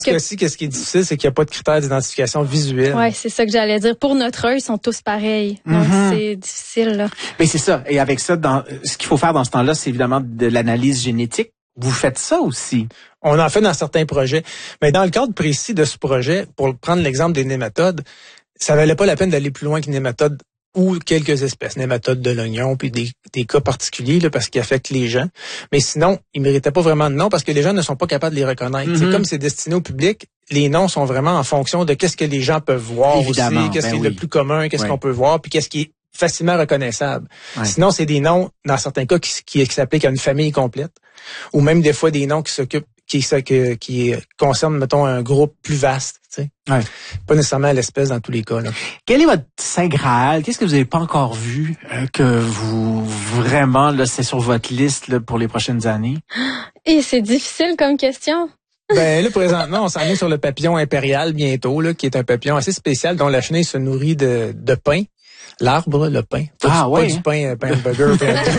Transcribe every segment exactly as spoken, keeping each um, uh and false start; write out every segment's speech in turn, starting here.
que si, qu'est-ce qui est difficile, c'est qu'il n'y a pas de critères d'identification visuelle. Ouais, c'est ça que j'allais dire. Pour notre œil, ils sont tous pareils. Donc, mm-hmm. c'est difficile, là. Mais c'est ça. Et avec ça, dans, ce qu'il faut faire dans ce temps-là, c'est évidemment de l'analyse génétique. Vous faites ça aussi? On en fait dans certains projets. Mais dans le cadre précis de ce projet, pour prendre l'exemple des nématodes, ça valait pas la peine d'aller plus loin qu'une nématode ou quelques espèces, nématodes de l'oignon, puis des, des cas particuliers là, parce qu'ils affectent les gens. Mais sinon, ils méritaient pas vraiment de nom parce que les gens ne sont pas capables de les reconnaître. Mm-hmm. C'est comme c'est destiné au public, les noms sont vraiment en fonction de qu'est-ce que les gens peuvent voir Évidemment, aussi, qu'est-ce ben qui est oui. le plus commun, qu'est-ce oui. qu'on peut voir, puis qu'est-ce qui est facilement reconnaissable. Ouais. Sinon, c'est des noms, dans certains cas, qui, qui, qui s'appliquent à une famille complète, ou même des fois des noms qui s'occupent qui, qui, qui concernent, mettons, un groupe plus vaste. Tu sais. Ouais. Pas nécessairement l'espèce dans tous les cas. Là. Quel est votre Saint Graal? Qu'est-ce que vous n'avez pas encore vu euh, que vous, vraiment, là, c'est sur votre liste là, pour les prochaines années? Et c'est difficile comme question. Ben là, présentement, on s'en est sur le papillon impérial bientôt, là, qui est un papillon assez spécial dont la chenille se nourrit de, de pain. L'arbre, le pain. Pas ah du, ouais. Pas du pain, pain burger.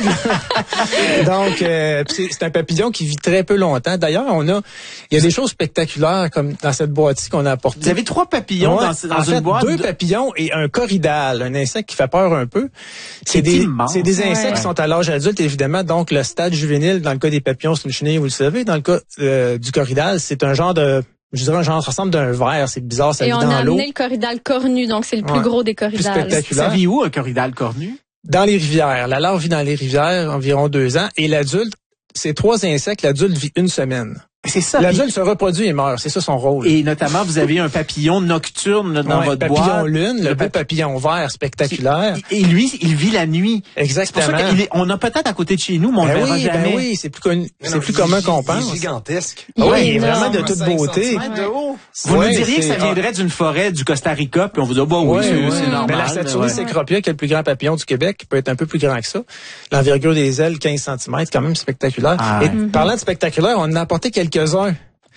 Donc, euh, c'est, c'est un papillon qui vit très peu longtemps. D'ailleurs, on a, il y a des choses spectaculaires comme dans cette boîte-ci qu'on a apportée. Vous avez trois papillons ouais, dans, dans en une fait, boîte. Deux papillons et un corydale, un insecte qui fait peur un peu. C'est, c'est des, immense. C'est des insectes ouais. qui sont à l'âge adulte, évidemment. Donc, le stade juvénile, dans le cas des papillons, c'est une chenille, vous le savez. Dans le cas euh, du corydale, c'est un genre de Je dirais un genre, ça ressemble d'un verre, c'est bizarre, ça vit dans l'eau. Et on a amené le corydale cornu, donc c'est le plus ouais. gros des corydales. Plus spectaculaire. Ça vit où, un corydale cornu? Dans les rivières. La larve vit dans les rivières environ deux ans. Et l'adulte, c'est trois insectes, l'adulte vit une semaine. C'est ça. L'adulte se reproduit et meurt, c'est ça son rôle. Et notamment, vous avez un papillon nocturne là, dans ouais, votre papillon boîte. lune, le, le beau papillon vert spectaculaire. Et lui, il vit la nuit. Exactement. C'est pour ça qu'il est, on a peut-être à côté de chez nous, mais on ben le verra oui, jamais. Ben oui, c'est plus connu, c'est plus commun qu'on pense. Il est gigantesque. Ah oui, il est vraiment de toute beauté. De haut. Vous ouais, nous diriez que ça viendrait d'une forêt du Costa Rica, puis on vous dit, bah oui, ouais, c'est, ouais. c'est normal. Mais la Saturne cécropia, qui est le plus grand papillon du Québec, qui peut être un peu plus grand que ça. L'envergure des ailes, quinze centimètres, quand même spectaculaire. Ah, et mm-hmm. parlant de spectaculaire, on en a apporté quelques-uns.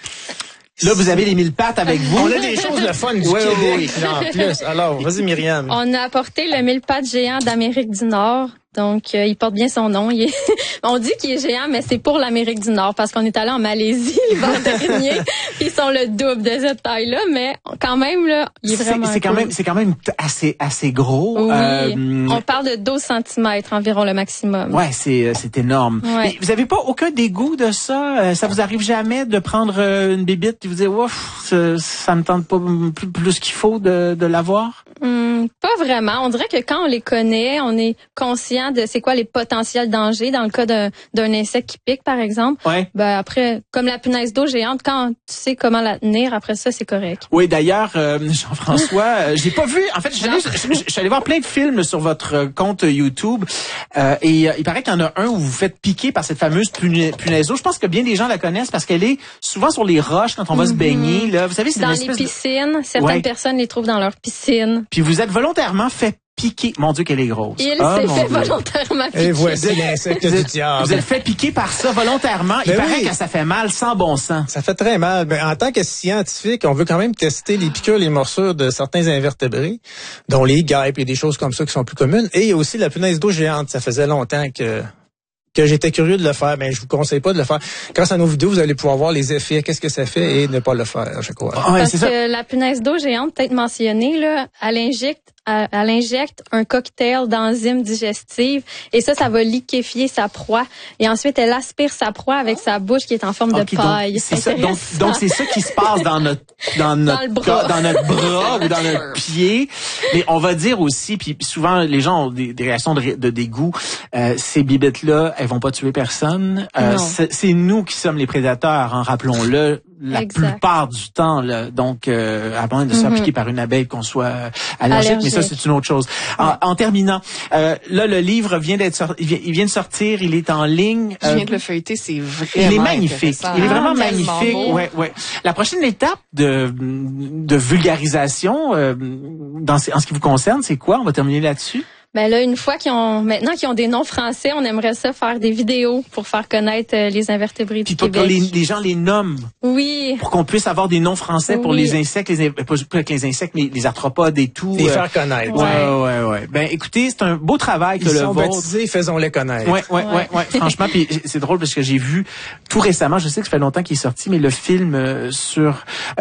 Là, vous avez les mille pattes avec vous. On a des choses de fun du oui, Québec, oui. en plus. Alors, vas-y, Myriam. On a apporté le mille pattes géant d'Amérique du Nord. Donc, euh, il porte bien son nom. Il est on dit qu'il est géant, mais c'est pour l'Amérique du Nord parce qu'on est allé en Malaisie l'hiver dernier. Puis ils sont le double de cette taille-là, mais quand même, là, il est vraiment C'est, c'est cool. quand même, c'est quand même assez, assez gros. Oui. Euh, on parle de douze centimètres environ le maximum. Ouais, c'est, c'est énorme. Ouais. Mais vous avez pas aucun dégoût de ça? Ça vous arrive jamais de prendre une bébite et vous dire, ouf, ça, ça me tente pas plus, plus qu'il faut de, de l'avoir? Hum, pas vraiment. On dirait que quand on les connaît, on est conscient de c'est quoi les potentiels dangers dans le cas d'un, d'un insecte qui pique, par exemple. Ouais. Ben après, comme la punaise d'eau géante, quand tu sais comment la tenir, après ça, c'est correct. Oui, d'ailleurs, euh, Jean-François, euh, j'ai pas vu. En fait, je suis allé, je, je suis allé voir plein de films sur votre compte YouTube euh, et euh, il paraît qu'il y en a un où vous vous faites piquer par cette fameuse punaise d'eau. Je pense que bien des gens la connaissent parce qu'elle est souvent sur les roches quand on va mm-hmm. se baigner. Là, vous savez, c'est dans une espèce les piscines. De... Certaines ouais. personnes les trouvent dans leur piscine. Puis vous êtes volontairement fait piquer. Mon Dieu, qu'elle est grosse. Il oh, s'est fait Dieu. volontairement piquer. Et voici l'insecte du diable. Vous êtes fait piquer par ça volontairement. Il ben paraît oui. que ça fait mal sans bon sens. Ça fait très mal. Mais en tant que scientifique, on veut quand même tester les piqûres, les morsures de certains invertébrés, dont les guêpes et des choses comme ça qui sont plus communes. Et aussi la punaise d'eau géante. Ça faisait longtemps que... que j'étais curieux de le faire, mais je vous conseille pas de le faire. Grâce à nos vidéos, vous allez pouvoir voir les effets, qu'est-ce que ça fait et ne pas le faire, je crois. Ouais, Parce c'est que ça. la punaise d'eau géante, peut-être mentionnée, là, elle injecte, elle, elle injecte un cocktail d'enzymes digestives et ça, ça va liquéfier sa proie. Et ensuite, elle aspire sa proie avec sa bouche qui est en forme okay, de paille. Donc, c'est ça. Donc, donc, c'est ça qui se passe dans notre, dans notre, dans, le bras. Dans notre bras ou dans notre pied. Mais on va dire aussi, puis souvent, les gens ont des, des réactions de, de dégoût. Euh, ces bibites-là, elles vont pas tuer personne. Euh, c'est, c'est nous qui sommes les prédateurs, hein, rappelons-le. La exact. Plupart du temps, là, donc euh, à moins de se faire mm-hmm. piquer par une abeille qu'on soit euh, allergique, allergique, mais ça c'est une autre chose. En, ouais. en terminant, euh, là le livre vient d'être sorti, il vient, il vient de sortir, il est en ligne. Je viens euh, de le feuilleter, c'est vraiment il est magnifique, il est vraiment ah, magnifique. Beau. Ouais, ouais. La prochaine étape de de vulgarisation euh, dans en ce qui vous concerne, c'est quoi? On va terminer là-dessus. Ben là, une fois qu'ils ont, maintenant qu'ils ont des noms français, on aimerait ça faire des vidéos pour faire connaître euh, les invertébrés du Puis Québec. Puis pour que les, les gens les nomment. Oui. Pour qu'on puisse avoir des noms français oui. pour les insectes, les pas pas les insectes, mais les arthropodes et tout. Les euh, faire connaître. Ouais, ouais, ouais. ouais. Ben écoutez, c'est un beau travail que Ils le sont vôtre. baptisés, faisons-les connaître. Ouais, ouais, ouais, ouais. ouais. Franchement, puis c'est drôle parce que j'ai vu tout récemment, je sais que ça fait longtemps qu'il est sorti, mais le film euh, sur